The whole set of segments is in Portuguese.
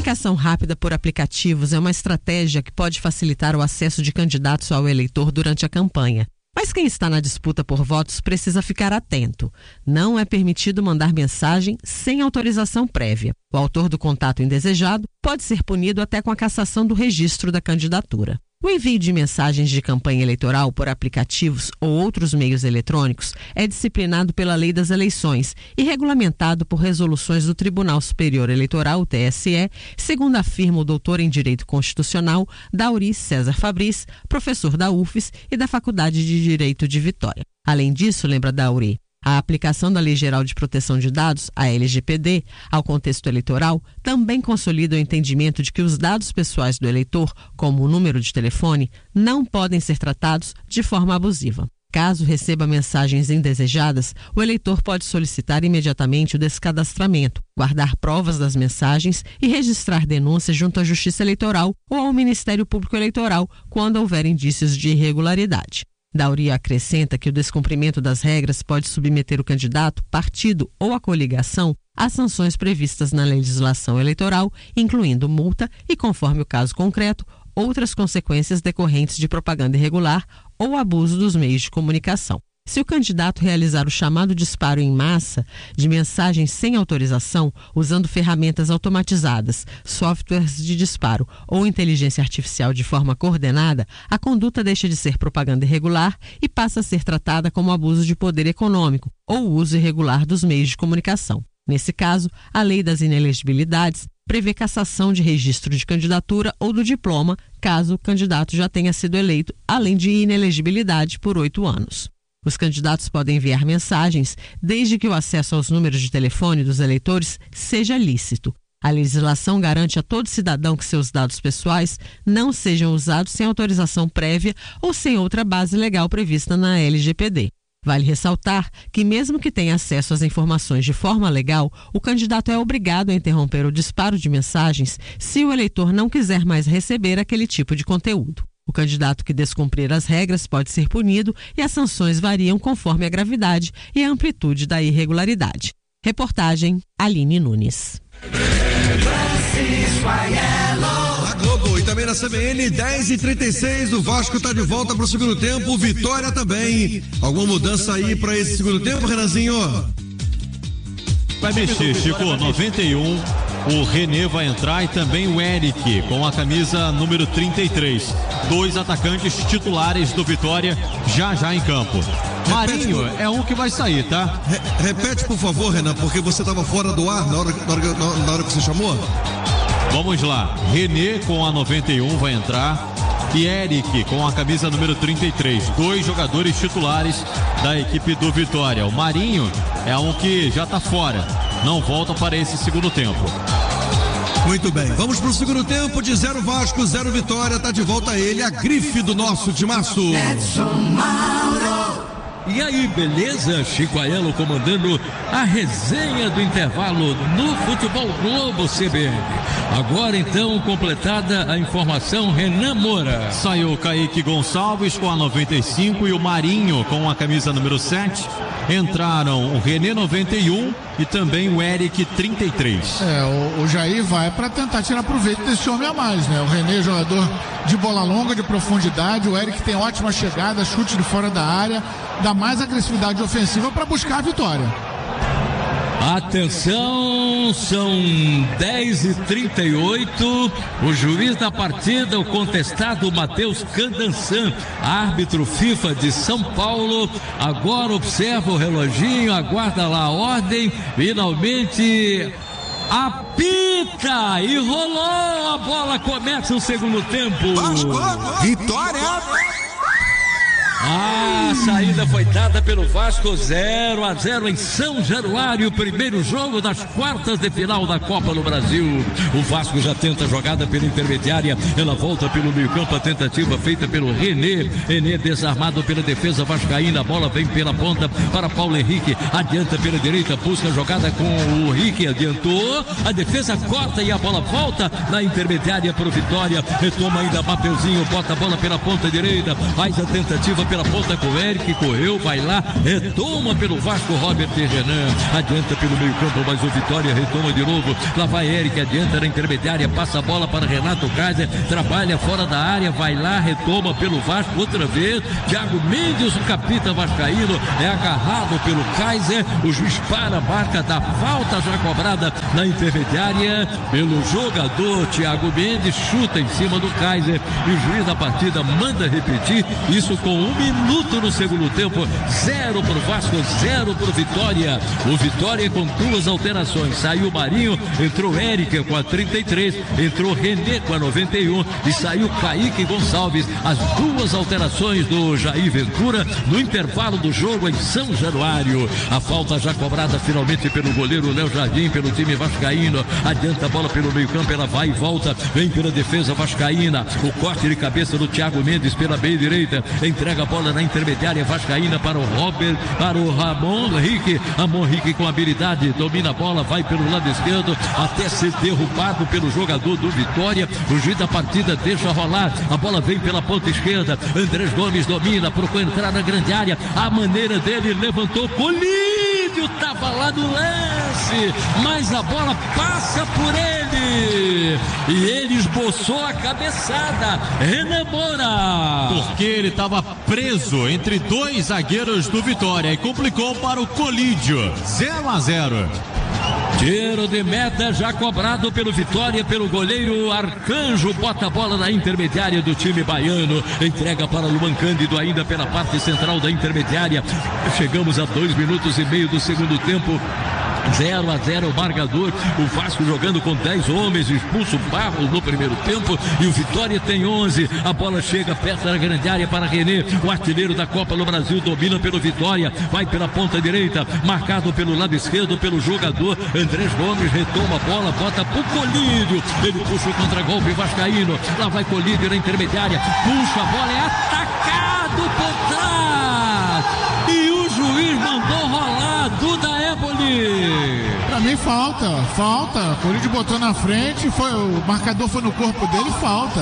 comunicação rápida por aplicativos é uma estratégia que pode facilitar o acesso de candidatos ao eleitor durante a campanha. Mas quem está na disputa por votos precisa ficar atento. Não é permitido mandar mensagem sem autorização prévia. O autor do contato indesejado pode ser punido até com a cassação do registro da candidatura. O envio de mensagens de campanha eleitoral por aplicativos ou outros meios eletrônicos é disciplinado pela Lei das Eleições e regulamentado por resoluções do Tribunal Superior Eleitoral, o TSE, segundo afirma o doutor em Direito Constitucional Dauri César Fabris, professor da UFES e da Faculdade de Direito de Vitória. Além disso, lembra Dauri, a aplicação da Lei Geral de Proteção de Dados, a LGPD, ao contexto eleitoral também consolida o entendimento de que os dados pessoais do eleitor, como o número de telefone, não podem ser tratados de forma abusiva. Caso receba mensagens indesejadas, o eleitor pode solicitar imediatamente o descadastramento, guardar provas das mensagens e registrar denúncias junto à Justiça Eleitoral ou ao Ministério Público Eleitoral quando houver indícios de irregularidade. Dauri acrescenta que o descumprimento das regras pode submeter o candidato, partido ou a coligação a sanções previstas na legislação eleitoral, incluindo multa e, conforme o caso concreto, outras consequências decorrentes de propaganda irregular ou abuso dos meios de comunicação. Se o candidato realizar o chamado disparo em massa de mensagens sem autorização, usando ferramentas automatizadas, softwares de disparo ou inteligência artificial de forma coordenada, a conduta deixa de ser propaganda irregular e passa a ser tratada como abuso de poder econômico ou uso irregular dos meios de comunicação. Nesse caso, a Lei das Inelegibilidades prevê cassação de registro de candidatura ou do diploma, caso o candidato já tenha sido eleito, além de inelegibilidade por 8 anos. Os candidatos podem enviar mensagens desde que o acesso aos números de telefone dos eleitores seja lícito. A legislação garante a todo cidadão que seus dados pessoais não sejam usados sem autorização prévia ou sem outra base legal prevista na LGPD. Vale ressaltar que, mesmo que tenha acesso às informações de forma legal, o candidato é obrigado a interromper o disparo de mensagens se o eleitor não quiser mais receber aquele tipo de conteúdo. O candidato que descumprir as regras pode ser punido e as sanções variam conforme a gravidade e a amplitude da irregularidade. Reportagem Aline Nunes. Na Globo e também na CBN, 10h36, o Vasco está de volta para o segundo tempo, Vitória também. Alguma mudança aí para esse segundo tempo, Renanzinho? Vai mexer, Chico, 91, o René vai entrar e também o Eric com a camisa número 33. 2 atacantes titulares do Vitória já em campo. Marinho é um que vai sair, tá? Repete, por favor, Renan, porque você estava fora do ar na hora que você chamou. Vamos lá, René com a 91 vai entrar e Eric com a camisa número 33, 2 jogadores titulares da equipe do Vitória. O Marinho é um que já está fora, não volta para esse segundo tempo. Muito bem, vamos para o segundo tempo de 0 Vasco, 0 Vitória, tá de volta ele, a grife do nosso timaço. E aí, beleza? Chico Aiello comandando a resenha do intervalo no Futebol Globo CBN. Agora então completada a informação, Renan Moura. Saiu o Kaique Gonçalves com a 95 e o Marinho com a camisa número 7. Entraram o René 91 e também o Eric 33. O Jair vai para tentar tirar proveito desse homem a mais, né? O René, jogador de bola longa, de profundidade, o Eric tem ótima chegada, chute de fora da área, dá mais agressividade ofensiva para buscar a vitória. Atenção, são 10h38, o juiz da partida, o contestado Matheus Candansan, árbitro FIFA de São Paulo, agora observa o reloginho, aguarda lá a ordem, finalmente apita e rolou a bola, começa o segundo tempo. Vitória! A saída foi dada pelo Vasco, 0-0 em São Januário, primeiro jogo das quartas de final da Copa no Brasil. O Vasco já tenta a jogada pela intermediária, ela volta pelo meio campo, a tentativa feita pelo René desarmado pela defesa vascaína, a bola vem pela ponta para Paulo Henrique, adianta pela direita, busca a jogada com o Henrique, adiantou, a defesa corta e a bola volta na intermediária para o Vitória, retoma ainda Mateuzinho, bota a bola pela ponta direita, faz a tentativa pela ponta com o Eric, correu, vai lá, retoma pelo Vasco, Robert e Renan, adianta pelo meio campo, mas o Vitória retoma de novo, lá vai Eric, adianta na intermediária, passa a bola para Renato Kaiser, trabalha fora da área, vai lá, retoma pelo Vasco, outra vez, Thiago Mendes, o capitão vascaíno, é agarrado pelo Kaiser, o juiz para a marca da falta já cobrada na intermediária pelo jogador Thiago Mendes, chuta em cima do Kaiser e o juiz da partida manda repetir, isso com 1 minuto no segundo tempo, 0 pro Vasco, 0 pro Vitória. O Vitória com 2 alterações, saiu Marinho, entrou Eric com a 33, entrou René com a 91 e saiu Kaique Gonçalves, as 2 alterações do Jair Ventura no intervalo do jogo em São Januário. A falta já cobrada finalmente pelo goleiro Léo Jardim, pelo time vascaíno, adianta a bola pelo meio campo, ela vai e volta, vem pela defesa vascaína, o corte de cabeça do Thiago Mendes pela meia direita, entrega a bola na intermediária vascaína para o Robert, para o Ramon Henrique com habilidade, domina a bola, vai pelo lado esquerdo, até ser derrubado pelo jogador do Vitória, o juiz da partida deixa rolar, a bola vem pela ponta esquerda, Andrés Gomes domina, procura entrar na grande área, a maneira dele, levantou, Colídio estava lá no lance, mas a bola passa por ele e ele esboçou a cabeçada, Renan Moura, porque ele estava preso entre 2 zagueiros do Vitória e complicou para o Colídio. 0-0. Tiro de meta já cobrado pelo Vitória, pelo goleiro Arcanjo, bota a bola na intermediária do time baiano, entrega para Luan Cândido ainda pela parte central da intermediária. Chegamos a 2 minutos e meio do segundo tempo. 0-0 o marcador, o Vasco jogando com 10 homens, expulso o Barros no primeiro tempo e o Vitória tem 11, a bola chega perto da grande área para René, o artilheiro da Copa do Brasil, domina pelo Vitória, vai pela ponta direita, marcado pelo lado esquerdo pelo jogador Andrés Gomes, retoma a bola, bota pro Colídio, ele puxa o contra-golpe vascaíno, lá vai Colídio na intermediária, puxa a bola, é atacado por trás e o juiz mandou rolar, Duda Éboli. Pra mim falta, Colídio botou na frente, o marcador foi no corpo dele, falta.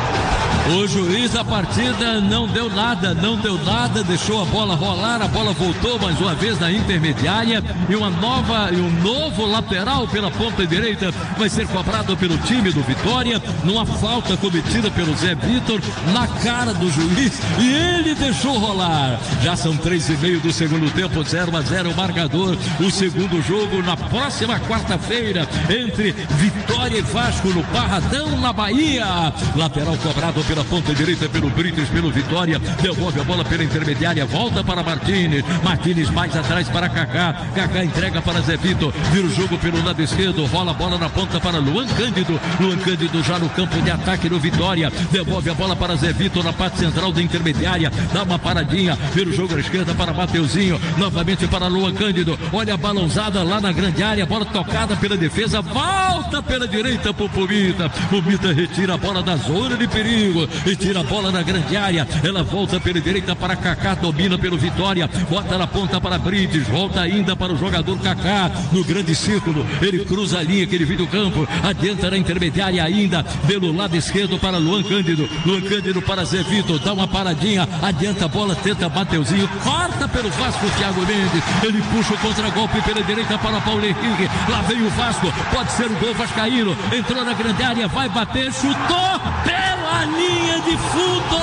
O juiz da partida não deu nada, deixou a bola rolar, a bola voltou mais uma vez na intermediária e um novo lateral pela ponta direita vai ser cobrado pelo time do Vitória, numa falta cometida pelo Zé Vitor na cara do juiz e ele deixou rolar. Já são 3,5 do segundo tempo, 0-0 o marcador, o segundo jogo na próxima quarta-feira entre Vitória e Vasco no Barradão, na Bahia. Lateral cobrado pela ponta direita pelo Brites, pelo Vitória, devolve a bola pela intermediária, volta para Martínez mais atrás para Kaká entrega para Zé Vitor, vira o jogo pelo lado esquerdo, rola a bola na ponta para Luan Cândido já no campo de ataque do Vitória, devolve a bola para Zé Vitor na parte central da intermediária, dá uma paradinha, vira o jogo à esquerda para Mateuzinho, novamente para Luan Cândido, olha a balãozada lá na grande área, bola tocada pela defesa, volta pela direita pro Pumita retira a bola da zona de perigo e tira a bola na grande área, ela volta pela direita para Kaká, domina pelo Vitória, bota na ponta para Brites, volta ainda para o jogador Kaká, no grande círculo, ele cruza a linha que ele viu do campo, adianta na intermediária ainda, pelo lado esquerdo para Luan Cândido para Zé Vitor, dá uma paradinha, adianta a bola, tenta Mateuzinho, corta pelo Vasco, Thiago Mendes, ele puxa o contra-golpe pela direita para Paulo Henrique, lá vem o Vasco, pode ser o gol vascaíno, entrou na grande área, vai bater, chutou pela linha de fundo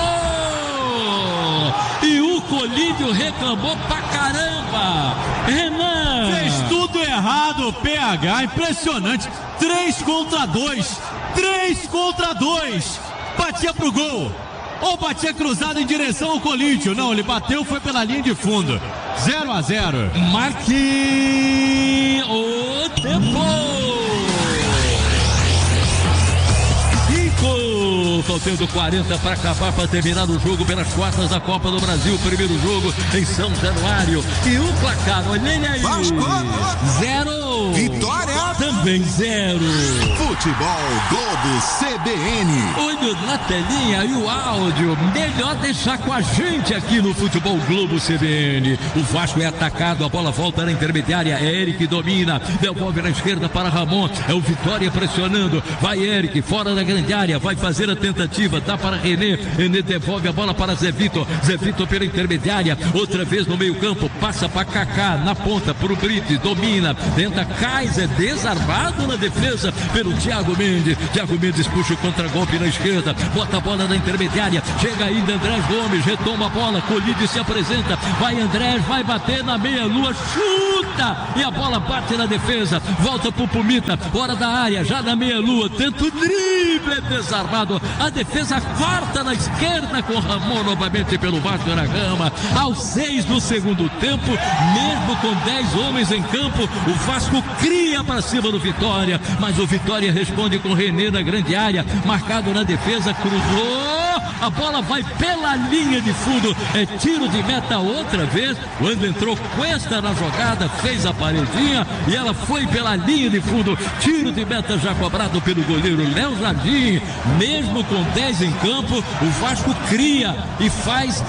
e o Colídio reclamou pra caramba. Renan fez tudo errado, PH, impressionante, 3 contra 2, batia pro gol ou batia cruzado em direção ao Colídio, não, ele bateu, foi pela linha de fundo. 0-0. Marque o tempo. Faltando 40 para acabar, para terminar o jogo pelas quartas da Copa do Brasil, primeiro jogo em São Januário e o placar, olha ele aí, 0 gol. Vitória. Também 0. Futebol Globo CBN. Olho na telinha e o áudio. Melhor deixar com a gente aqui no Futebol Globo CBN. O Vasco é atacado, a bola volta na intermediária. Eric domina, devolve na esquerda para Ramon. É o Vitória pressionando. Vai Eric, fora da grande área. Vai fazer a tentativa, dá para René. René devolve a bola para Zé Vitor. Zé Vitor pela intermediária. Outra vez no meio campo. Passa para Kaká, na ponta para o Brite. Domina, tenta Kaiser, desarmado na defesa pelo Thiago Mendes. Thiago Mendes puxa o contra-golpe na esquerda. Bota a bola na intermediária. Chega ainda Andrés Gomes. Retoma a bola. Colide se apresenta. Vai Andrés, vai bater na meia-lua. Chuta! E a bola bate na defesa. Volta pro Pumita. Fora da área, já na meia-lua. Tenta o drible. Desarmado. A defesa corta na esquerda com Ramon novamente pelo Vasco da Gama. Aos 6 do segundo tempo, mesmo com 10 homens em campo, o Vasco cria para cima do Vitória, mas o Vitória responde com René na grande área, marcado na defesa, cruzou, a bola vai pela linha de fundo, é tiro de meta outra vez, quando entrou Cuesta na jogada, fez a paredinha e ela foi pela linha de fundo, tiro de meta já cobrado pelo goleiro Léo Jardim. Mesmo com 10 em campo, o Vasco cria e faz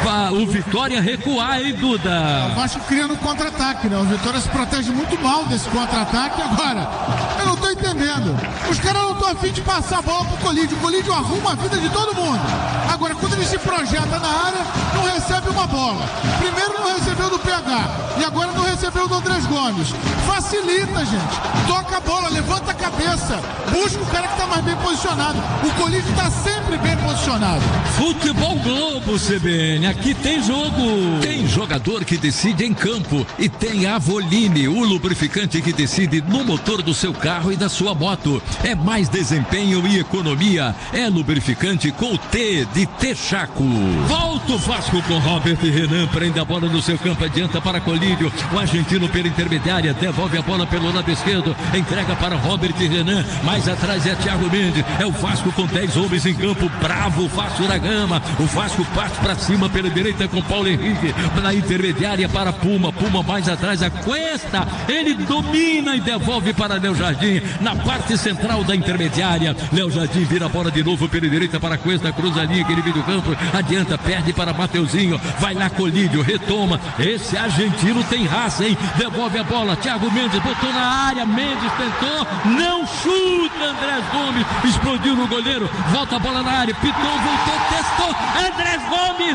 o Vitória recuar, hein, Duda? O Vasco cria no contra-ataque, né? O Vitória se protege muito mal desse contra-ataque. Agora, eu não tô entendendo. Os caras não estão a fim de passar a bola pro Colídio. O Colídio arruma a vida de todo mundo. Agora, quando ele se projeta na área, não recebe uma bola. Primeiro não recebeu do PH e agora não recebeu do Andrés Gomes. Facilita, gente. Toca a bola, levanta a cabeça. Busca o cara que tá mais bem posicionado. O Colídio tá sempre bem posicionado. Futebol Globo CBN, aqui tem jogo. Tem jogador que decide em campo e tem Avoline, o lubrificante que decide no motor do seu carro e da sua moto. É mais desempenho e economia. É lubrificante com o T de Texaco. Volta o Vasco com Robert Renan, prende a bola no seu campo, adianta para Colídio. O argentino pela intermediária, devolve a bola pelo lado esquerdo, entrega para Robert Renan. Mais atrás é Thiago Mendes. É o Vasco com 10 homens em campo. Bravo, Vasco da Gama. O Vasco parte para cima pela direita com Paulo Henrique. Na intermediária para Puma. Puma mais atrás a Cuesta. Ele domina e devolve para Léo Jardim. Na parte central da intermediária. Léo Jardim vira a bola de novo pela direita para Cuesta. Cruza ali aquele meio do campo. Adianta, perde para Mateuzinho. Vai lá Colídio, retoma. Esse argentino tem raça, hein? Devolve a bola. Thiago Mendes botou na área. Mendes tentou. Não chuta. Andrés Gomes explodiu no goleiro. Volta a bola na área. Pitou, voltou, testou. Andrés Gomes.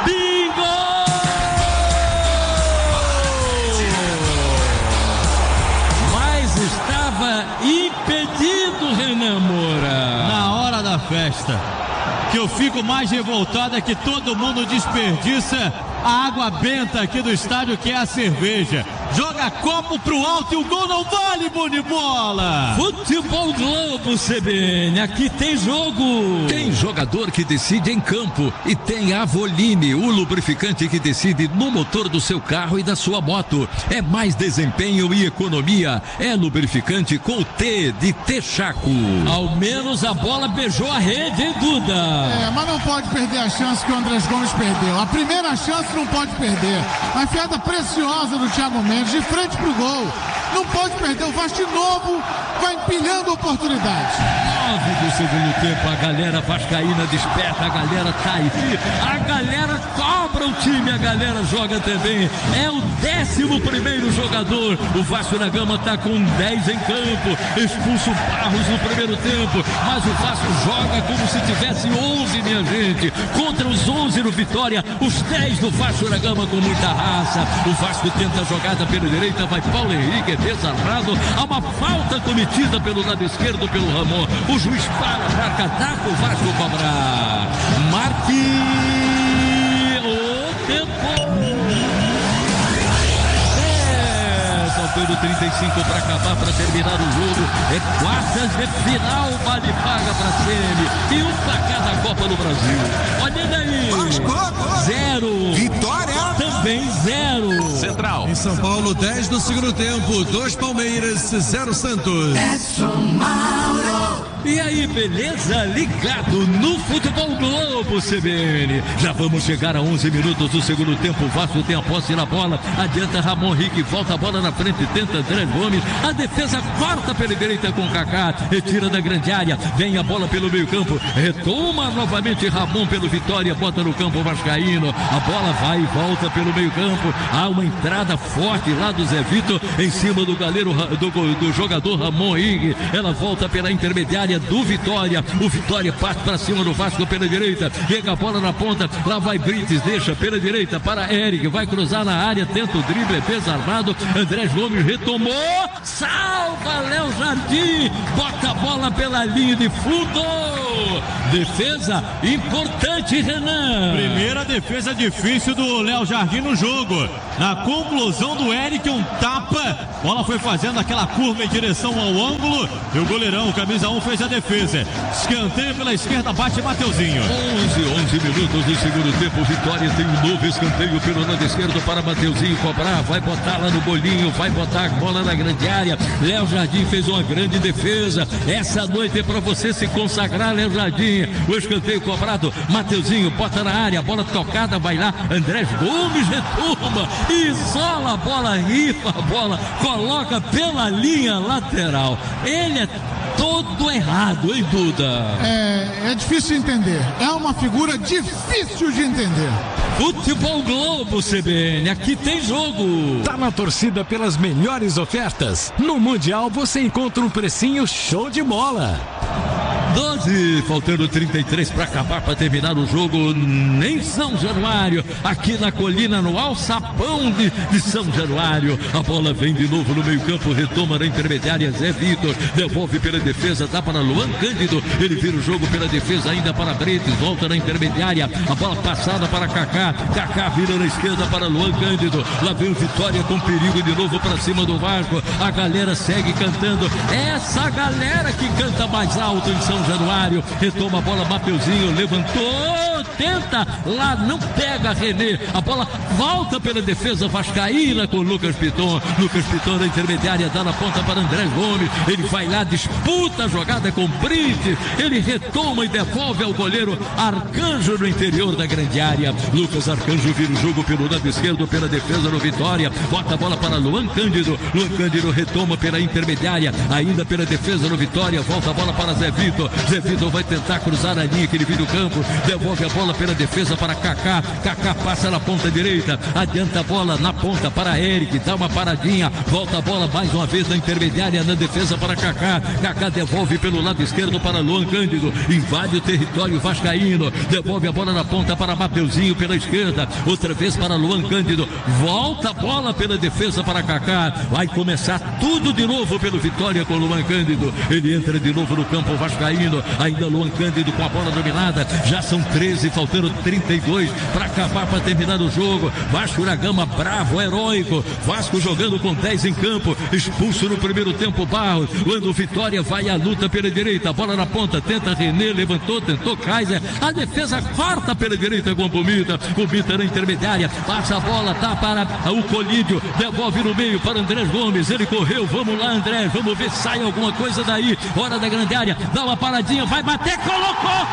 Bingo! Estava impedido, Renan Moura. Na hora da festa, que eu fico mais revoltado é que todo mundo desperdiça a água benta aqui do estádio, que é a cerveja. Joga copo pro alto e o gol não vale, Bonibola. Futebol Globo CBN, aqui tem jogo. Tem jogador que decide em campo e tem Avoline, o lubrificante que decide no motor do seu carro e da sua moto. É mais desempenho e economia. É lubrificante com o T de Texaco. Ao menos a bola beijou a rede, hein, Duda? Mas não pode perder a chance que o Andrés Gomes perdeu. A primeira chance não pode perder. A enfiada preciosa do Thiago Mendes de frente pro gol. Não pode perder. O Vasco de novo vai empilhando oportunidades. 9 do segundo tempo. A galera vascaína desperta. A galera tá aí. A galera cobra o time. A galera joga também. É o 11º jogador. O Vasco da Gama tá com 10 em campo. Expulso o Barros no primeiro tempo. Mas o Vasco joga como se tivesse 11, minha gente. Contra os 11 no Vitória. Os 10 do Vasco da Gama com muita raça. O Vasco tenta a jogada pela direita. Vai Paulo Henrique desarmado. Há uma falta cometida pelo lado esquerdo pelo Ramon. O juiz para, marca, dá pro Vasco cobrar. Marque o tempo. Faltando 35 para acabar, para terminar o jogo. É quartas de final, vale paga para CM. E um para cada Copa do Brasil. Olha daí. 0. Vitória. Também 0. Central. Em São Paulo, 10 do segundo tempo. 2 Palmeiras, 0 Santos. E aí, beleza? Ligado no futebol. Futebol Globo CBN. Já vamos chegar a 11 minutos do segundo tempo. O Vasco tem a posse na bola. Adianta Ramon Henrique, volta a bola na frente, tenta André Gomes. A defesa corta pela direita com Kaká. Retira da grande área. Vem a bola pelo meio campo. Retoma novamente Ramon pelo Vitória. Bota no campo vascaíno. A bola vai e volta pelo meio campo. Há uma entrada forte lá do Zé Vitor em cima do goleiro do jogador Ramon Henrique. Ela volta pela intermediária do Vitória. O Vitória parte para cima do Vasco pela direita. Chega a bola na ponta. Lá vai Brites. Deixa pela direita para Eric. Vai cruzar na área. Tenta o drible. É desarmado. André Gomes retomou. Salva Léo Jardim. Bota a bola pela linha de fundo. Defesa importante, Renan. Primeira defesa difícil do Léo Jardim no jogo. Na conclusão do Eric, um tapa. Bola foi fazendo aquela curva em direção ao ângulo. E o goleirão, camisa 1, fez a defesa. Escanteio pela esquerda, bate Mateuzinho. 11 minutos do segundo tempo. Vitória tem um novo escanteio pelo lado esquerdo para Mateuzinho cobrar. Vai botar lá no bolinho, vai botar a bola na grande área. Léo Jardim fez uma grande defesa. Essa noite é para você se consagrar, Léo Jardim. O escanteio cobrado, Mateuzinho bota na área, a bola tocada, vai lá. André Gomes retoma, isola a bola, rifa a bola, coloca pela linha lateral. Ele é todo errado, hein, Duda? É difícil entender. É uma figura difícil de entender. Futebol Globo CBN, aqui tem jogo. Tá na torcida pelas melhores ofertas? No Mundial você encontra um precinho show de bola. 12, faltando 33 para acabar, para terminar o jogo em São Januário, aqui na colina, no alçapão de São Januário. A bola vem de novo no meio campo, retoma na intermediária, Zé Vitor, devolve pela defesa, dá para Luan Cândido, ele vira o jogo pela defesa ainda para Brites, volta na intermediária, a bola passada para Kaká, Kaká vira na esquerda para Luan Cândido, lá vem o Vitória com perigo de novo para cima do Vasco, a galera segue cantando, essa galera que canta mais alto em São Januário, retoma a bola, Mateuzinho levantou, tenta, lá não pega René, a bola volta pela defesa vascaína com Lucas Piton na intermediária, dá na ponta para André Gomes, ele vai lá, disputa a jogada com Brite, ele retoma e devolve ao goleiro Arcanjo no interior da grande área. Lucas Arcanjo vira o jogo pelo lado esquerdo, pela defesa no Vitória, bota a bola para Luan Cândido retoma pela intermediária, ainda pela defesa no Vitória, volta a bola para Zé Vitor vai tentar cruzar a linha que ele vira o campo, devolve a bola pela defesa para Kaká, Kaká passa na ponta direita, adianta a bola na ponta para Eric, dá uma paradinha, volta a bola mais uma vez na intermediária, na defesa para Kaká, Kaká devolve pelo lado esquerdo para Luan Cândido, invade o território vascaíno, devolve a bola na ponta para Mateuzinho pela esquerda, outra vez para Luan Cândido, volta a bola pela defesa para Kaká, vai começar tudo de novo pelo Vitória com Luan Cândido, ele entra de novo no campo vascaíno, ainda Luan Cândido com a bola dominada, já são 13, faltando 32 para acabar, para terminar o jogo. Vasco da Gama bravo, heróico, Vasco jogando com 10 em campo, expulso no primeiro tempo Barros, quando o Vitória vai à luta pela direita, a bola na ponta, tenta René, levantou, tentou Kaiser, a defesa corta pela direita com Pumita na intermediária, passa a bola, tá para o Colídio, devolve no meio para André Gomes, ele correu, vamos lá André, vamos ver se sai alguma coisa daí, hora da grande área, dá uma paradinha, vai bater, colocou!